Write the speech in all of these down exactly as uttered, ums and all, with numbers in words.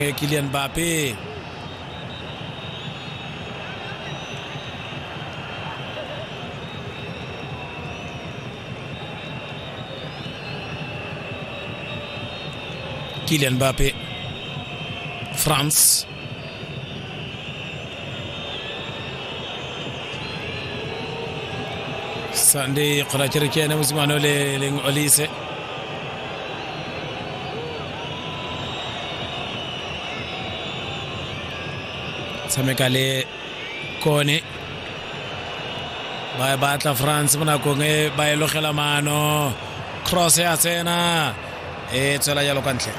Kylian Mbappé. Kylian Mbappé. France. Sandi Qurachirikene Musimano le le Olise. Samekale Kone. Ba batla France mona konge ba elogela mano. Cross ya tsena. E tsela ya lokantle.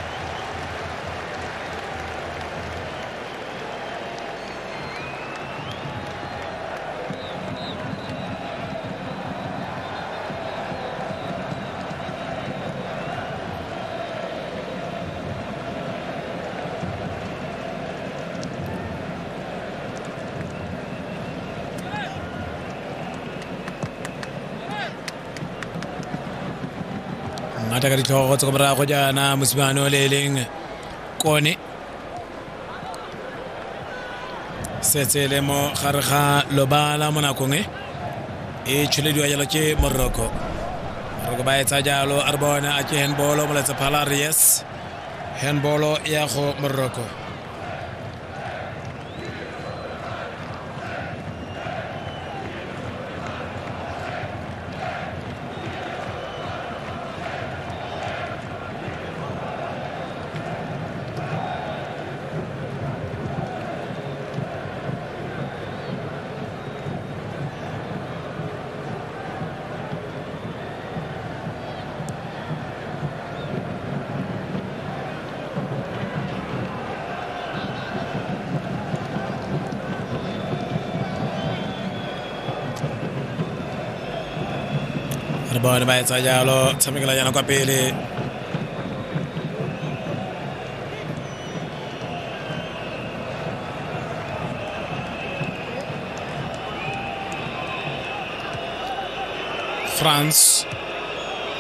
Mata ka dithogo tsa bra go jana Musimano le leng Kone setsele mo gare ga lobala mo nakong e tshwelediwa jalo ke Morocco. Morocco ba etsa jalo a re bona a ke handball mo letsa phala yes handball ya go Morocco. Bona ba etsa jalo tshamekela yana kwa pele. France